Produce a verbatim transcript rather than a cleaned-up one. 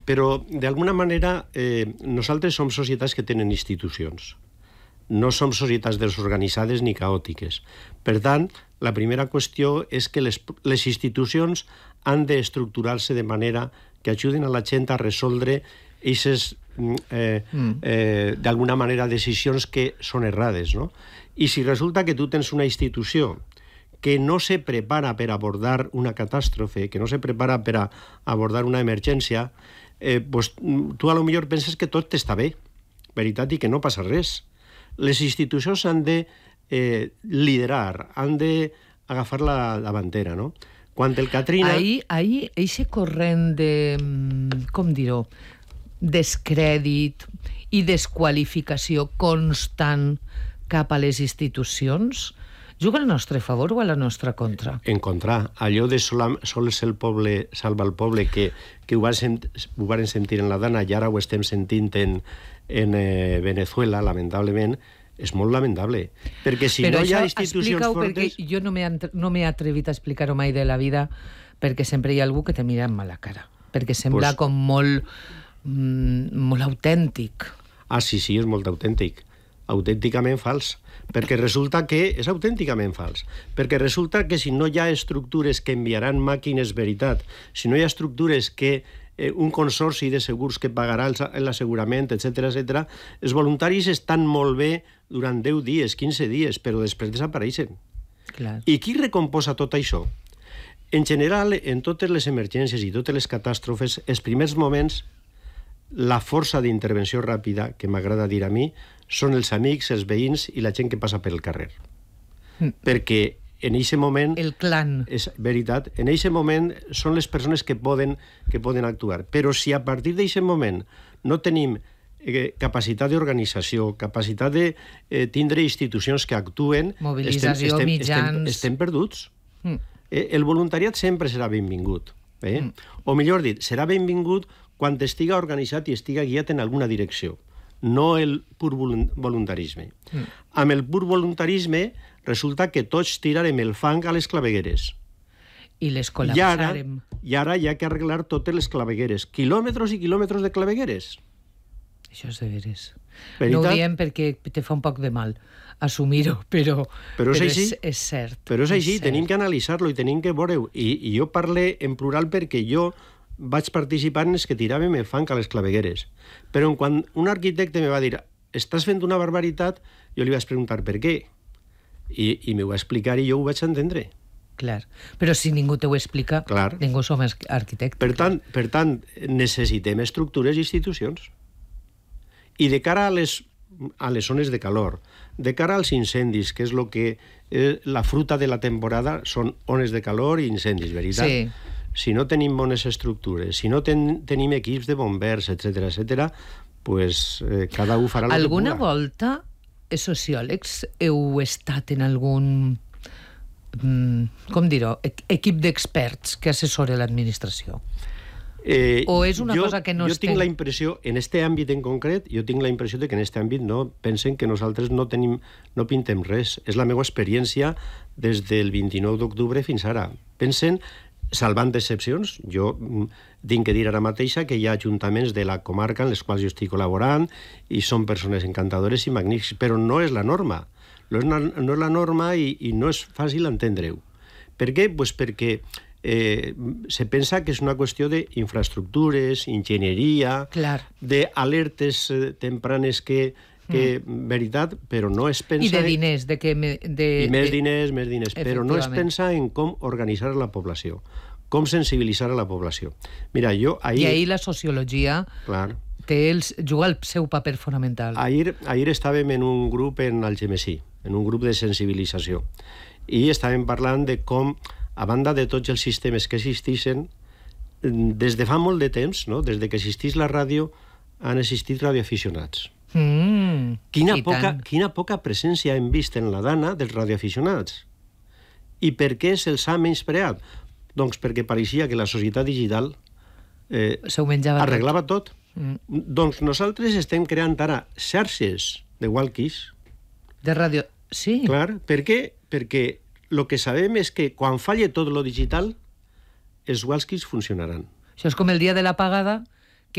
Però, d'alguna manera, eh, nosaltres som societats que tenen institucions. No som societats desorganitzades ni caòtiques. Per tant, la primera qüestió és que les, les institucions han d'estructurar-se de manera que ajuden a la gent a resoldre aquestes, eh, mm. eh, d'alguna manera, decisions que són errades, no? I si resulta que tu tens una institució que no se prepara per abordar una catàstrofe, que no se prepara per a abordar una emergència, eh, pues, tu a lo millor penses que tot està bé, veritat, i que no passa res. Les institucions han de eh, liderar, han d'agafar la davantera, no? Quan el Katrina... Ahir, ahir, eixe corrent de, com dir-ho, descrèdit i desqualificació constant cap a les institucions, juga al nostre favor o a la nostra contra? En contra. Allò de sola, sols el poble salva el poble, que, que ho, van sent, ho van sentir en la Dana i ara ho estem sentint en, en eh, Venezuela, lamentablement, és molt lamentable. Perquè si Però no hi ha això, institucions fortes... Perquè jo no m'he no m'he atrevit a explicar-ho mai de la vida, perquè sempre hi ha algú que te mira amb mala cara. Perquè sembla pues... com molt, mm, molt autèntic. Ah, sí, sí, és molt autèntic. Autènticament fals. Perquè resulta que és autènticament fals. Perquè resulta que si no hi ha estructures que enviaran màquines veritat, si no hi ha estructures que eh, un consorci de segurs que pagarà l'assegurament, etcètera, etcètera, els voluntaris estan molt bé durant deu dies, quinze dies, però després desapareixen. Clar. I qui recomposa tot això? En general, en totes les emergències i totes les catàstrofes, els primers moments, la força d'intervenció ràpida, que m'agrada dir a mi, són els amics, els veïns i la gent que passa pel carrer. Mm. Perquè en aquest moment... El clan. És veritat, en aquest moment són les persones que poden, que poden actuar. Però si a partir d'aquest moment no tenim eh, capacitat d'organització, capacitat de eh, tindre institucions que actuen... Mobilització, estem, estem, mitjans... Estem, estem perduts. Mm. Eh, el voluntariat sempre serà benvingut. Eh? Mm. O millor dit, serà benvingut quan estiga organitzat i estiga guiat en alguna direcció, no el pur voluntarisme. Mm. Amb el pur voluntarisme resulta que tots tirarem el fang a les clavegueres. I les col·lapsarem. I ara, i ara hi ha que arreglar totes les clavegueres. Quilòmetres i quilòmetres de clavegueres. Això és de veres. Veritat? No ho diem perquè te fa un poc de mal assumir-ho, però, però, és, però així, és, és cert. Però és així, és tenim cert. que analitzar-lo i tenim que veure-ho. I, I jo parlé en plural perquè jo vaig participar en els que tiràvem el fang a les clavegueres. Però quan un arquitecte me va dir estàs fent una barbaritat, jo li vaig preguntar per què. I, i m'ho va explicar i jo ho vaig entendre. Clar. Però si ningú t'ho explica, clar. Ningú som arquitectes. Per tant, per tant, necessitem estructures i institucions. I de cara a les, a les zones de calor, de cara als incendis, que és lo que eh, la fruta de la temporada són ones de calor i incendis, veritat? Sí. Si no tenim bones estructures, si no ten, tenim equips de bombers, etcètera, etcètera, pues, eh, cada un farà el que pugui. Alguna volta, els sociòlegs, heu estat en algun, mm, com dir-ho, equip d'experts que assessora l'administració? Eh, o és una jo, cosa que no jo estem... tinc la impressió, en este àmbit en concret, jo tinc la impressió de que en este àmbit no pensen que nosaltres no tenim, no pintem res. És la meva experiència des del vint-i-nou d'octubre fins ara. Pensen, salvant excepcions, jo tinc que dir ara mateixa que hi ha ajuntaments de la comarca en les quals jo estic col·laborant i són persones encantadores i magnífiques, però no és la norma. No és, una, no és la norma i, i no és fàcil entendre-ho. Per què? Pues perquè eh, se pensa que és una qüestió d'infraestructures, enginyeria, d'alertes eh, tempranes que, que mm. veritat, però no es pensa... I de diners. De que me, de, I més de... diners, més diners, però no es pensa en com organitzar la població, com sensibilitzar a la població. Mira, jo ahir... I ahir la sociologia Clar. té el, juga el seu paper fonamental. Ahir, ahir estàvem en un grup en Algemesí, en un grup de sensibilització, i estàvem parlant de com, a banda de tots els sistemes que existeixen, des de fa molt de temps, no? Des de que existís la ràdio, han existit radioaficionats. Mm, quina, poca, quina poca presència hem vist en la Dana dels radioaficionats. I per què se'ls ha menyspreat? Doncs perquè pareixia que la societat digital eh, arreglava tot. tot. Mm. Doncs nosaltres estem creant ara xarxes de walkies. De ràdio, sí. Clar, per què? Perquè el que sabem és que quan falle tot lo digital, els walkies funcionaran. Això és com el dia de l'apagada,